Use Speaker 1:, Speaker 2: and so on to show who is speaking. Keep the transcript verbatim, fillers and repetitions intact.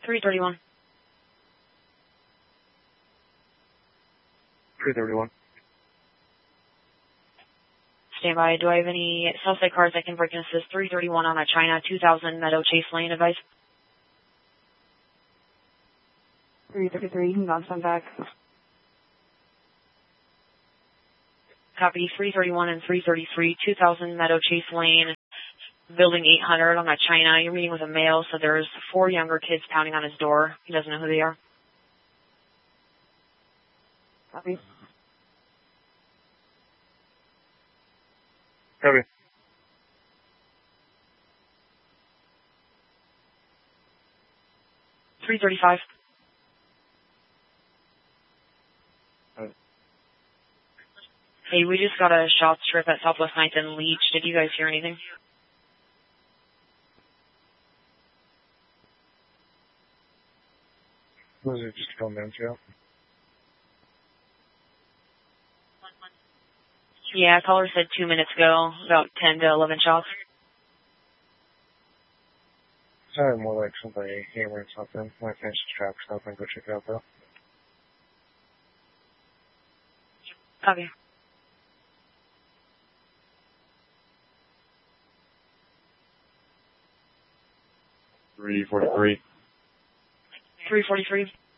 Speaker 1: three thirty-one.
Speaker 2: three thirty-one.
Speaker 1: Stand by. Do I have any suspect cars that can break and assist? three thirty-one on a China, two thousand Meadow Chase Lane, advice.
Speaker 3: three thirty-three, not sent back.
Speaker 1: Copy. three thirty-one and three thirty-three, two thousand Meadow Chase Lane, building eight hundred on a China. You're meeting with a male, so there's four younger kids pounding on his door. He doesn't know who they are.
Speaker 3: Copy.
Speaker 2: Copy.
Speaker 1: three thirty-five.
Speaker 2: Right.
Speaker 1: Hey, we just got a shot strip at Southwest ninth and Leach. Did you guys hear anything?
Speaker 2: Was it just a minutes ago?
Speaker 1: Yeah, caller said two minutes ago, about ten to eleven shots.
Speaker 2: Sounded more like somebody hammering something. Might finish the trap stuff and go check it out though.
Speaker 1: Copy.
Speaker 2: three forty-three.
Speaker 1: three forty-three.